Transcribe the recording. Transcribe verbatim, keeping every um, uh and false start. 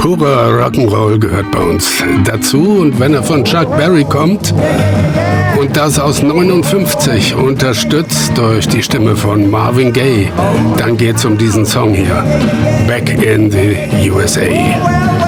Purer Rock'n'Roll gehört bei uns dazu. Und wenn er von Chuck Berry kommt und das aus neunundfünfzig, unterstützt durch die Stimme von Marvin Gaye, dann geht's um diesen Song hier. Back in the U S A.